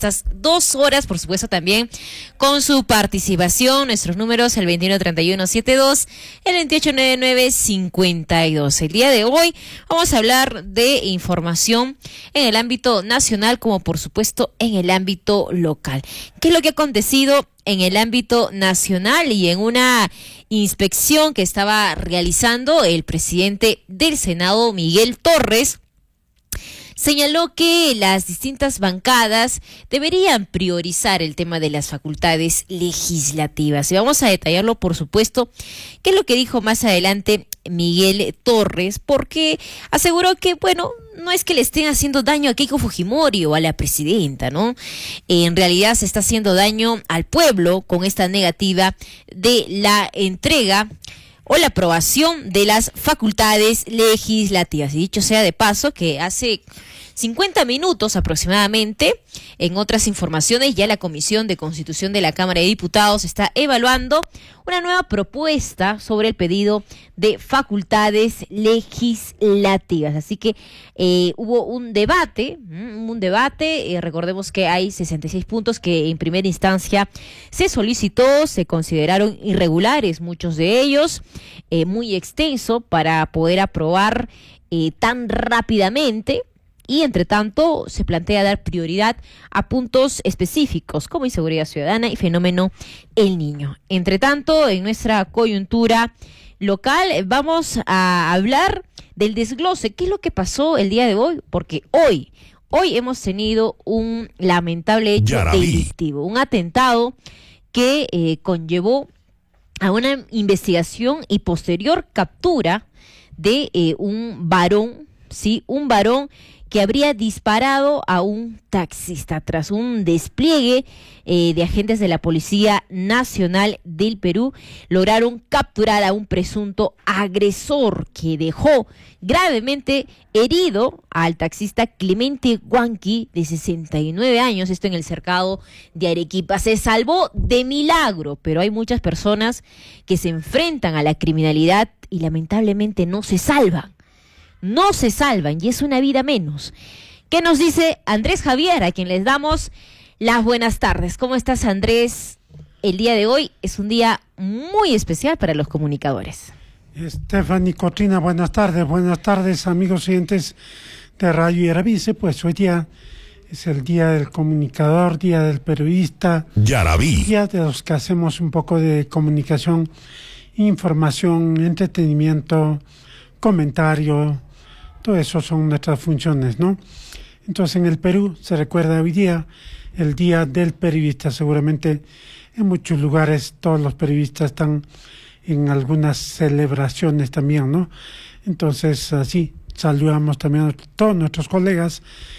estas 2 horas, por supuesto también con su participación. Nuestros números, el 213172, el 289952. El día de hoy vamos a hablar de información en el ámbito nacional como por supuesto en el ámbito local. ¿Qué es lo que ha acontecido en el ámbito nacional y en una inspección que estaba realizando el presidente del Senado, Miguel Torres? Señaló que las distintas bancadas deberían priorizar el tema de las facultades legislativas. Y vamos a detallarlo, por supuesto, qué es lo que dijo más adelante Miguel Torres, porque aseguró que, bueno, no es que le estén haciendo daño a Keiko Fujimori o a la presidenta, ¿no? En realidad se está haciendo daño al pueblo con esta negativa de la entrega o la aprobación de las facultades legislativas. Y dicho sea de paso que hace 50 minutos aproximadamente, en otras informaciones, ya la Comisión de Constitución de la Cámara de Diputados está evaluando una nueva propuesta sobre el pedido de facultades legislativas. Así que hubo un debate, recordemos que hay 66 puntos que en primera instancia se solicitó, se consideraron irregulares muchos de ellos, muy extenso para poder aprobar tan rápidamente. Y, entre tanto, se plantea dar prioridad a puntos específicos como inseguridad ciudadana y fenómeno El Niño. Entre tanto, en nuestra coyuntura local vamos a hablar del desglose. ¿Qué es lo que pasó el día de hoy? Porque hoy hemos tenido un lamentable hecho delictivo, un atentado que conllevó a una investigación y posterior captura de un varón, ¿sí? Un varón que habría disparado a un taxista. Tras un despliegue de agentes de la Policía Nacional del Perú, lograron capturar a un presunto agresor que dejó gravemente herido al taxista Clemente Huanqui, de 69 años, esto en el cercado de Arequipa. Se salvó de milagro, pero hay muchas personas que se enfrentan a la criminalidad y lamentablemente no se salvan y es una vida menos. ¿Qué nos dice Andrés Javier, a quien les damos las buenas tardes? ¿Cómo estás, Andrés? El día de hoy es un día muy especial para los comunicadores. Stephanie Cotrina, buenas tardes amigos oyentes de Radio Yaraví. Pues hoy día es el día del comunicador, día del periodista, día de los que hacemos un poco de comunicación, información, entretenimiento, comentario. Todo eso son nuestras funciones, ¿no? Entonces, en el Perú se recuerda hoy día el Día del Periodista. Seguramente en muchos lugares todos los periodistas están en algunas celebraciones también, ¿no? Entonces, así saludamos también a todos nuestros colegas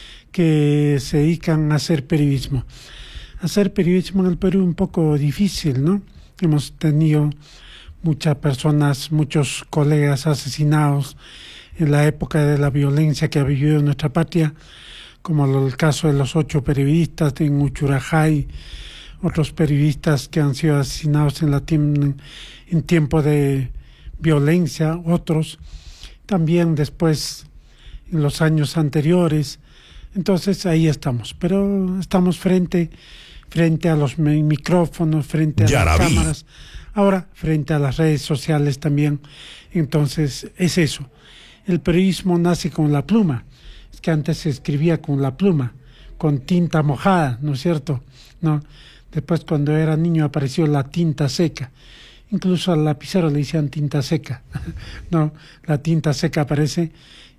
que se dedican a hacer periodismo. Hacer periodismo en el Perú es un poco difícil, ¿no? Hemos tenido muchas personas, muchos colegas asesinados en la época de la violencia que ha vivido nuestra patria, como el caso de los 8 periodistas en Uchurajay, otros periodistas que han sido asesinados en tiempo de violencia, otros también después en los años anteriores. Entonces ahí estamos, pero estamos frente a los micrófonos, frente a las cámaras, ahora frente a las redes sociales también. Entonces es eso. El periodismo nace con la pluma. Es que antes se escribía con la pluma, con tinta mojada, ¿no es cierto? No. Después, cuando era niño, apareció la tinta seca. Incluso al lapicero le decían tinta seca. No, la tinta seca aparece.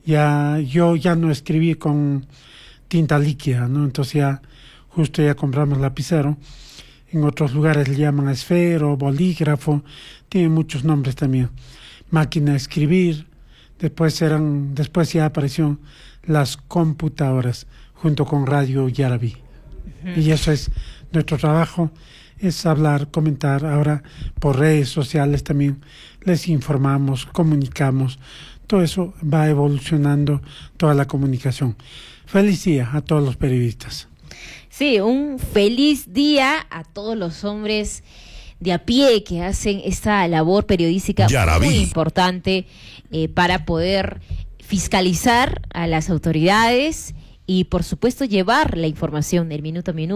Yo ya no escribí con tinta líquida, ¿no? Entonces ya compramos lapicero. En otros lugares le llaman esfero, bolígrafo, tiene muchos nombres también. Máquina de escribir. Después ya aparecieron las computadoras junto con Radio Yaraví. Y eso es nuestro trabajo, es hablar, comentar. Ahora por redes sociales también les informamos, comunicamos. Todo eso va evolucionando, toda la comunicación. Feliz día a todos los periodistas. Sí, un feliz día a todos los hombres de a pie que hacen esta labor periodística muy importante para poder fiscalizar a las autoridades y, por supuesto, llevar la información del minuto a minuto.